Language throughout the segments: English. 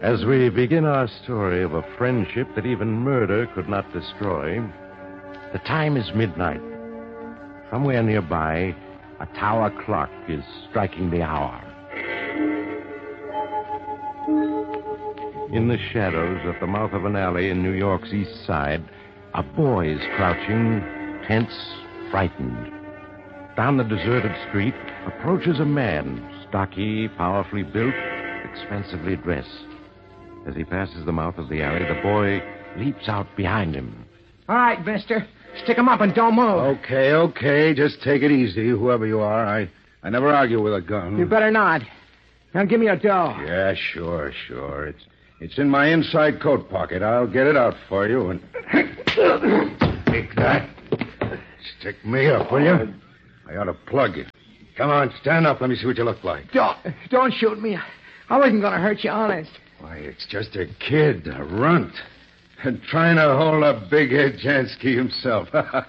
As we begin our story of a friendship that even murder could not destroy, the time is midnight. Somewhere nearby, a tower clock is striking the hour. In the shadows at the mouth of an alley in New York's East Side, a boy is crouching, tense, frightened. Down the deserted street approaches a man, stocky, powerfully built, expensively dressed. As he passes the mouth of the alley, the boy leaps out behind him. All right, mister. Stick 'em up and don't move. Okay. Just take it easy, whoever you are. I never argue with a gun. You better not. Now give me your dough. Yeah, sure. It's in my inside coat pocket. I'll get it out for you and... Take that. Stick me up, will you? I ought to plug you. Come on, stand up. Let me see what you look like. Don't shoot me. I wasn't going to hurt you, honest. Why, it's just a kid, a runt, and trying to hold up Big Ed Jansky himself.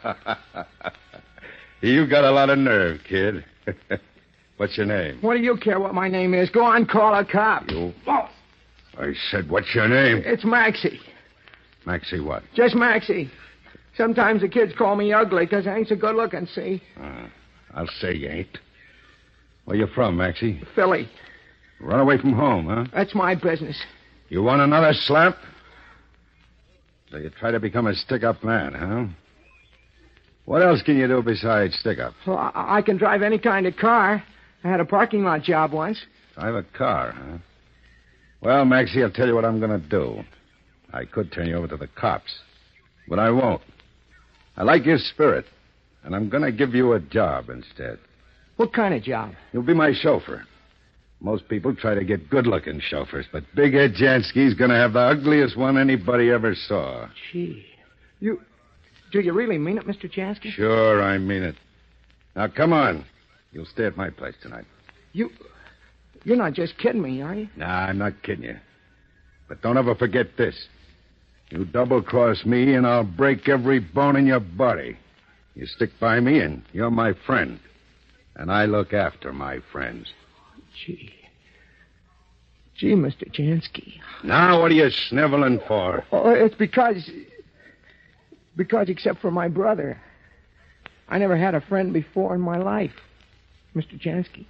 You got a lot of nerve, kid. What's your name? What do you care what my name is? Go on, call a cop. You? Oh. I said, what's your name? It's Maxie. Maxie what? Just Maxie. Sometimes the kids call me ugly because I ain't so good looking, see? I'll say you ain't. Where you from, Maxie? Philly. Run away from home, huh? That's my business. You want another slap? So you try to become a stick-up man, huh? What else can you do besides stick-up? Well, I can drive any kind of car. I had a parking lot job once. Drive a car, huh? Well, Maxie, I'll tell you what I'm going to do. I could turn you over to the cops, but I won't. I like your spirit, and I'm going to give you a job instead. What kind of job? You'll be my chauffeur. Most people try to get good-looking chauffeurs, but Big Ed Jansky's going to have the ugliest one anybody ever saw. Gee. Do you really mean it, Mr. Jansky? Sure, I mean it. Now, come on. You'll stay at my place tonight. You're not just kidding me, are you? Nah, I'm not kidding you. But don't ever forget this. You double-cross me, and I'll break every bone in your body. You stick by me, and you're my friend. And I look after my friends. Gee, Mr. Jansky. Now, what are you sniveling for? Oh, it's because except for my brother, I never had a friend before in my life, Mr. Jansky.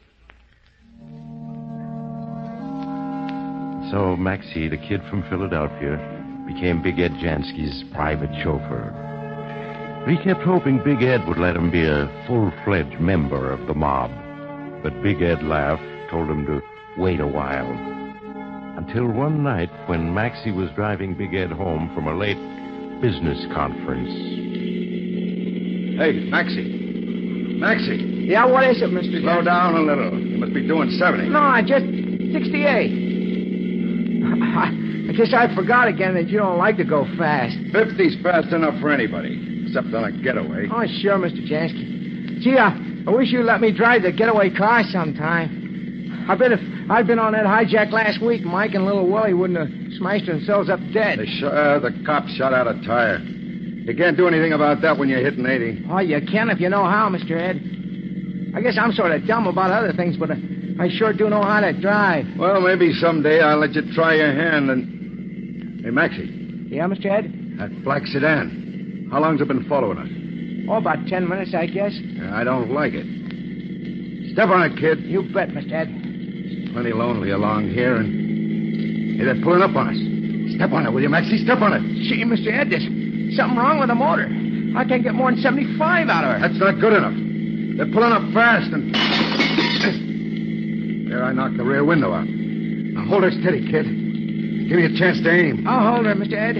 So Maxie, the kid from Philadelphia, became Big Ed Jansky's private chauffeur. He kept hoping Big Ed would let him be a full-fledged member of the mob. But Big Ed laughed, told him to wait a while. Until one night when Maxie was driving Big Ed home from a late business conference. Hey, Maxie. Maxie. Yeah, what is it, Mr. Slow down a little. You must be doing 70. No, just 68. I guess I forgot again that you don't like to go fast. 50's fast enough for anybody, except on a getaway. Oh, sure, Mr. Jansky. Gee, I wish you'd let me drive the getaway car sometime. I bet if I'd been on that hijack last week, Mike and little Willie wouldn't have smashed themselves up dead. The cops shot out a tire. You can't do anything about that when you're hitting 80. Oh, you can if you know how, Mr. Ed. I guess I'm sort of dumb about other things, but I sure do know how to drive. Well, maybe someday I'll let you try your hand and... Hey, Maxie. Yeah, Mr. Ed? That black sedan. How long's it been following us? Oh, about 10 minutes, I guess. I don't like it. Step on it, kid. You bet, Mr. Ed. It's plenty lonely along here, and... Hey, they're pulling up on us. Step on it, will you, Maxie? Step on it. Gee, Mr. Ed, there's something wrong with the motor. I can't get more than 75 out of her. That's not good enough. They're pulling up fast, and... There, I knocked the rear window out. Now, hold her steady, kid. Give me a chance to aim. I'll hold her, Mr. Ed.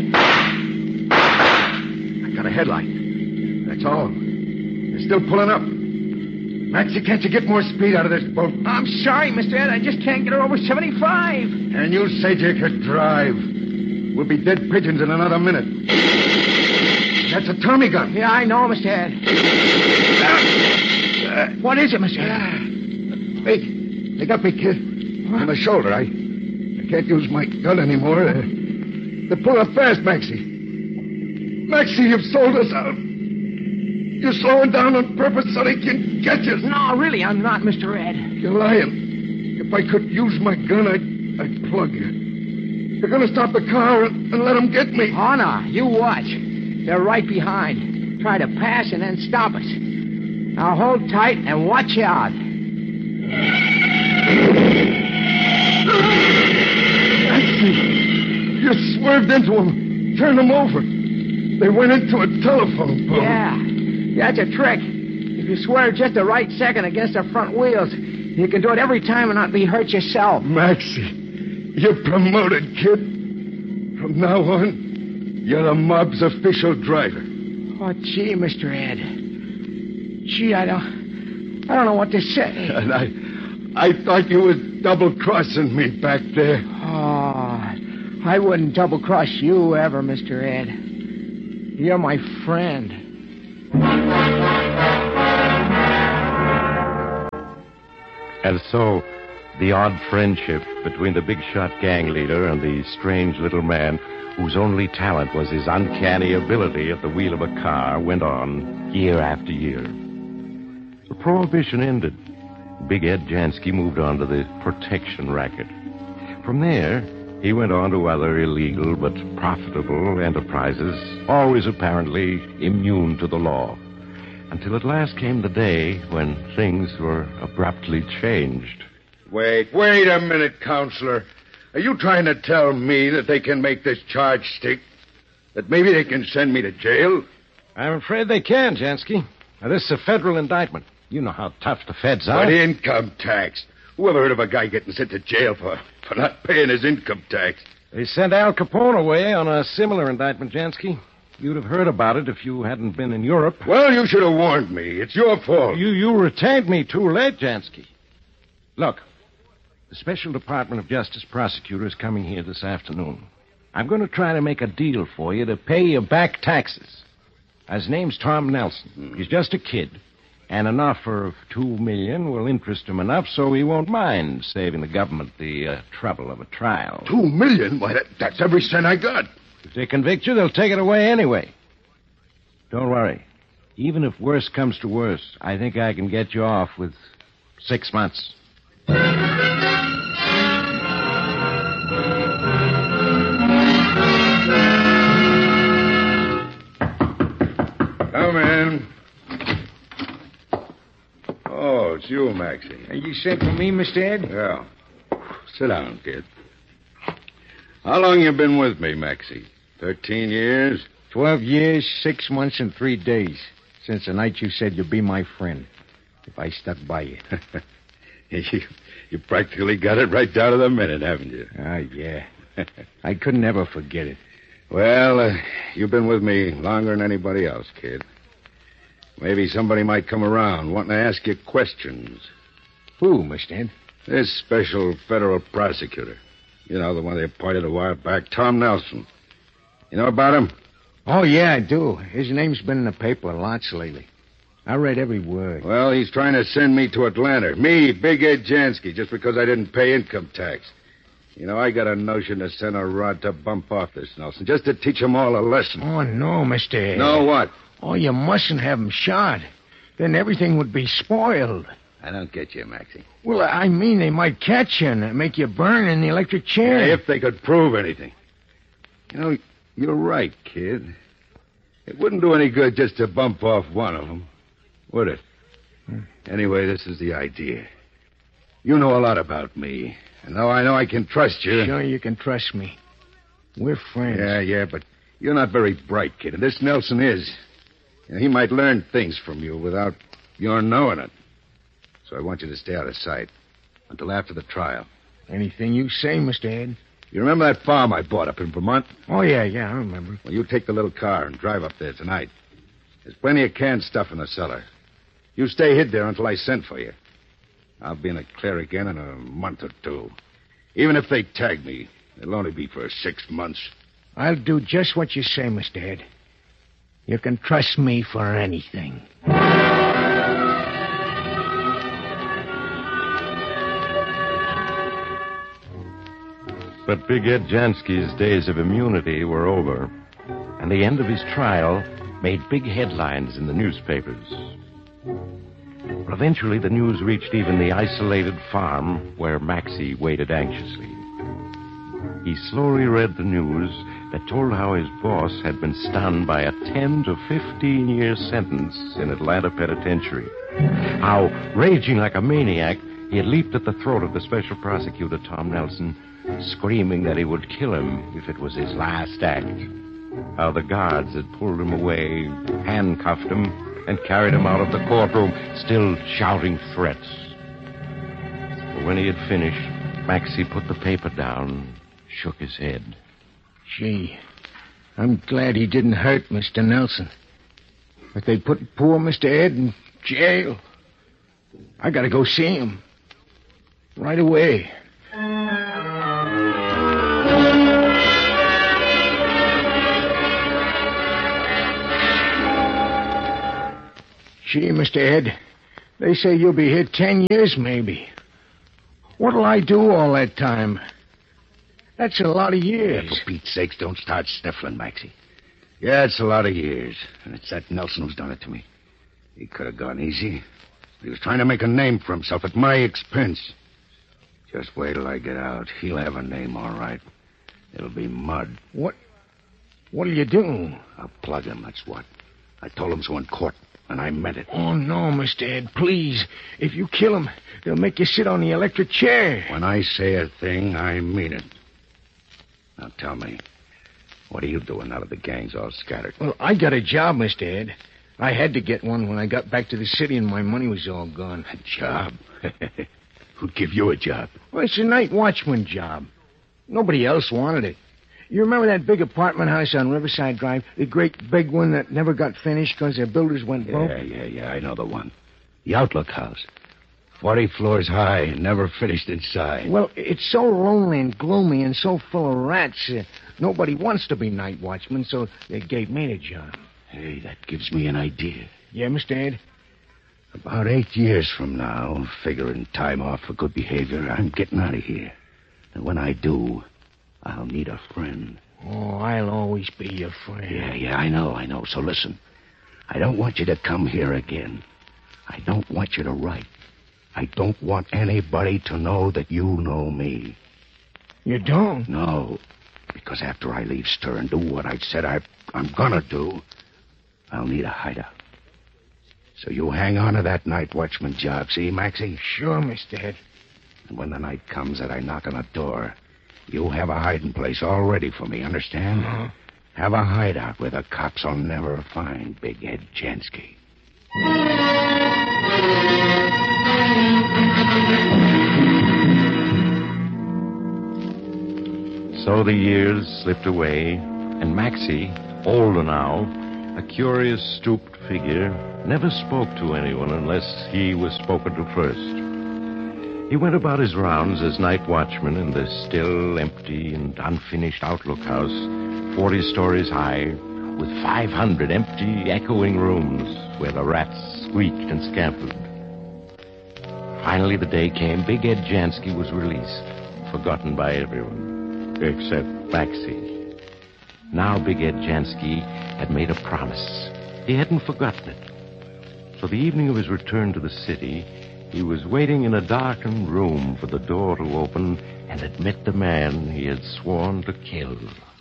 I got a headlight. That's all. They're still pulling up. Maxie, can't you get more speed out of this boat? I'm sorry, Mr. Ed. I just can't get her over 75. And you said you could drive. We'll be dead pigeons in another minute. That's a Tommy gun. Yeah, I know, Mr. Ed. What is it, Mr. Ed? They got me, kid. On the shoulder. I can't use my gun anymore. They're pulling fast, Maxie. Maxie, you've sold us out. You're slowing down on purpose so they can catch us. No, really, I'm not, Mr. Ed. You're lying. If I could use my gun, I'd plug you. They're going to stop the car and let them get me. Oh, no. You watch. They're right behind. Try to pass and then stop us. Now hold tight and watch out. Maxie, you swerved into them. Turned them over. They went into a telephone pole. Yeah, that's a trick. If you swerve just the right second against the front wheels, you can do it every time and not be hurt yourself. Maxie, you're promoted, kid. From now on, you're the mob's official driver. Oh, gee, Mr. Ed. Gee, I don't know what to say. And I thought you were double-crossing me back there. Oh, I wouldn't double-cross you ever, Mr. Ed. You're my friend. And so, the odd friendship between the big shot gang leader and the strange little man whose only talent was his uncanny ability at the wheel of a car went on year after year. The prohibition ended. Big Ed Jansky moved on to the protection racket. From there, he went on to other illegal but profitable enterprises, always apparently immune to the law. Until at last came the day when things were abruptly changed. Wait a minute, Counselor. Are you trying to tell me that they can make this charge stick? That maybe they can send me to jail? I'm afraid they can, Jansky. Now, this is a federal indictment. You know how tough the feds are. But income tax. Who ever heard of a guy getting sent to jail for not paying his income tax? They sent Al Capone away on a similar indictment, Jansky. You'd have heard about it if you hadn't been in Europe. Well, you should have warned me. It's your fault. You retained me too late, Jansky. Look, the Special Department of Justice prosecutor is coming here this afternoon. I'm going to try to make a deal for you to pay you back taxes. His name's Tom Nelson. He's just a kid. And an offer of $2 million will interest him enough so he won't mind saving the government the trouble of a trial. $2 million? Why, that's every cent I got. If they convict you, they'll take it away anyway. Don't worry. Even if worse comes to worse, I think I can get you off with 6 months. Come in. Oh, it's you, Maxie. Are you sent for me, Mr. Ed? Yeah. Sit down, kid. How long you been with me, Maxie? 13 years? 12 years, 6 months, and 3 days. Since the night you said you'd be my friend. If I stuck by you. You practically got it right down to the minute, haven't you? Ah, yeah. I couldn't ever forget it. Well, you've been with me longer than anybody else, kid. Maybe somebody might come around wanting to ask you questions. Who, Mr. Ed? This special federal prosecutor. You know, the one they appointed a while back, Tom Nelson. You know about him? Oh, yeah, I do. His name's been in the paper lots lately. I read every word. Well, he's trying to send me to Atlanta. Me, Big Ed Jansky, just because I didn't pay income tax. You know, I got a notion to send a rod to bump off this Nelson, just to teach them all a lesson. Oh, no, Mr. Ed. No what? Oh, you mustn't have him shot. Then everything would be spoiled. I don't get you, Maxie. Well, I mean, they might catch you and make you burn in the electric chair. Yeah, if they could prove anything. You know, you're right, kid. It wouldn't do any good just to bump off one of them, would it? Anyway, this is the idea. You know a lot about me. And now I know I can trust you. Sure, you can trust me. We're friends. Yeah, but you're not very bright, kid. And this Nelson is. You know, he might learn things from you without your knowing it. So I want you to stay out of sight until after the trial. Anything you say, Mr. Ed. You remember that farm I bought up in Vermont? Oh, yeah, I remember. Well, you take the little car and drive up there tonight. There's plenty of canned stuff in the cellar. You stay hid there until I send for you. I'll be in the clear again in a month or two. Even if they tag me, it'll only be for 6 months. I'll do just what you say, Mr. Ed. You can trust me for anything. But Big Ed Jansky's days of immunity were over, and the end of his trial made big headlines in the newspapers. But eventually the news reached even the isolated farm where Maxie waited anxiously. he slowly read the news that told how his boss had been stunned by a 10 to 15-year sentence in Atlanta Penitentiary. How, raging like a maniac, he had leaped at the throat of the special prosecutor, Tom Nelson, screaming that he would kill him if it was his last act. How the guards had pulled him away, handcuffed him, and carried him out of the courtroom, still shouting threats. But when he had finished, Maxie put the paper down, shook his head. Gee, I'm glad he didn't hurt Mr. Nelson. But they put poor Mr. Ed in jail. I gotta go see him. Right away. Gee, Mr. Ed, they say you'll be here 10 years, maybe. What'll I do all that time? That's a lot of years. Yeah, for Pete's sakes, don't start sniffling, Maxie. Yeah, it's a lot of years, and it's that Nelson who's done it to me. He could have gone easy. He was trying to make a name for himself at my expense. Just wait till I get out. He'll have a name, all right. It'll be Mud. What'll you do? I'll plug him, that's what. I told him so in court, and I meant it. Oh, no, Mr. Ed, please. If you kill him, they'll make you sit on the electric chair. When I say a thing, I mean it. Now tell me, what are you doing now that the gang's all scattered? Well, I got a job, Mr. Ed. I had to get one when I got back to the city and my money was all gone. A job? Who'd give you a job? Well, it's a night watchman job. Nobody else wanted it. You remember that big apartment house on Riverside Drive? The great big one that never got finished because their builders went broke? Yeah, I know the one. The Outlook House. 40 floors high, never finished inside. Well, it's so lonely and gloomy and so full of rats. Nobody wants to be night watchman, so they gave me the job. Hey, that gives me an idea. Yeah, Mr. Ed? About 8 years from now, figuring time off for good behavior, I'm getting out of here. And when I do, I'll need a friend. Oh, I'll always be your friend. Yeah, I know. So listen, I don't want you to come here again. I don't want you to write. I don't want anybody to know that you know me. You don't? No, because after I leave Stir and do what I said I'm gonna do, I'll need a hideout. So you hang on to that night watchman job, see, Maxie? Sure, Mr. Ed. And when the night comes that I knock on the door, you have a hiding place all ready for me, understand? Uh-huh. Have a hideout where the cops will never find Big Ed Jansky. So the years slipped away, and Maxie, older now, a curious stooped figure, never spoke to anyone unless he was spoken to first. He went about his rounds as night watchman in the still, empty, and unfinished Outlook House, 40 stories high, with 500 empty, echoing rooms where the rats squeaked and scampered. Finally, the day came. Big Ed Jansky was released, forgotten by everyone, except Maxie. Now Big Ed Jansky had made a promise. He hadn't forgotten it. So the evening of his return to the city, he was waiting in a darkened room for the door to open and admit the man he had sworn to kill.